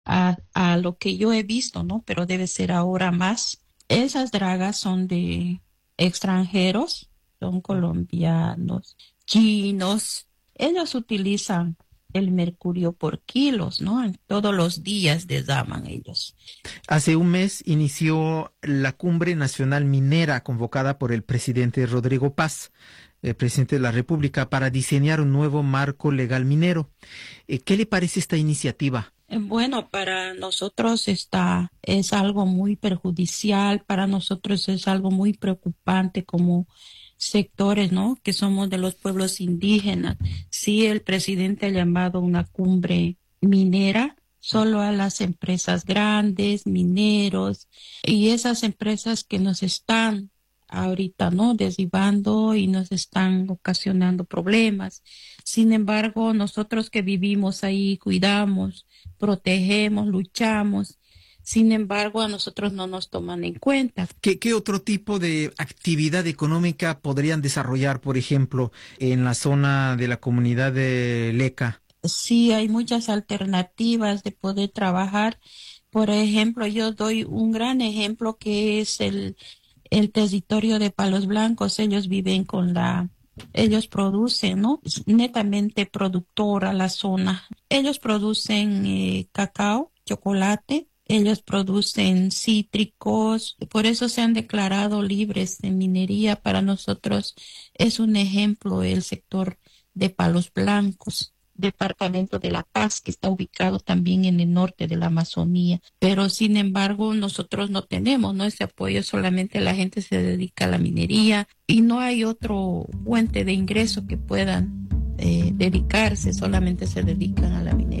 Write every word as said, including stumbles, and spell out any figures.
a, a lo que yo he visto, ¿no? Pero debe ser ahora más. Esas dragas son de extranjeros, son colombianos, chinos. Ellos utilizan el mercurio por kilos, ¿no? En todos los días les daban ellos. Hace un mes inició la Cumbre Nacional Minera convocada por el presidente Rodrigo Paz, el presidente de la República, para diseñar un nuevo marco legal minero. Eh, ¿Qué le parece esta iniciativa? Eh, Bueno, para nosotros está, es algo muy perjudicial, para nosotros es algo muy preocupante como sectores, ¿no? Que somos de los pueblos indígenas. Sí, el presidente ha llamado una cumbre minera solo a las empresas grandes, mineros, y esas empresas que nos están ahorita, ¿no? Derribando y nos están ocasionando problemas. Sin embargo, nosotros que vivimos ahí, cuidamos, protegemos, luchamos. Sin embargo, a nosotros no nos toman en cuenta. ¿Qué, qué otro tipo de actividad económica podrían desarrollar, por ejemplo, en la zona de la comunidad de Leca? Sí, hay muchas alternativas de poder trabajar. Por ejemplo, yo doy un gran ejemplo que es el, el territorio de Palos Blancos. Ellos viven con la, ellos producen, ¿no? Es netamente productora la zona. Ellos producen eh, cacao, chocolate. Ellos producen cítricos, por eso se han declarado libres de minería. Para nosotros es un ejemplo el sector de Palos Blancos, departamento de La Paz, que está ubicado también en el norte de la Amazonía. Pero sin embargo, nosotros no tenemos, ¿no? Ese apoyo, solamente la gente se dedica a la minería y no hay otro fuente de ingreso que puedan eh, dedicarse, solamente se dedican a la minería.